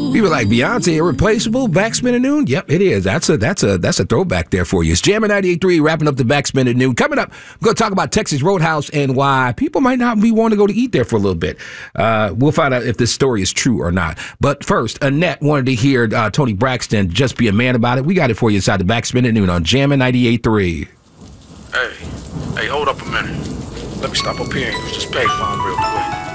People like Beyonce, irreplaceable, backspin at noon. Yep, it is. That's a throwback there for you. It's Jammin' 98.3, wrapping up the backspin at noon. Coming up, we're going to talk about Texas Roadhouse and why people might not be wanting to go to eat there for a little bit. We'll find out if this story is true or not. But first, Annette wanted to hear Tony Braxton, Just Be a Man About It. We got it for you inside the backspin at noon on Jammin' 98.3. Hey, hold up a minute. Let me stop up here and use this payphone real quick.